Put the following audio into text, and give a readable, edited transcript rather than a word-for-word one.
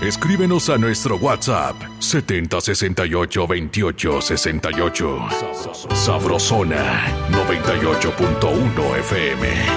Escríbenos a nuestro WhatsApp 70682868. Sabrosona 98.1 FM.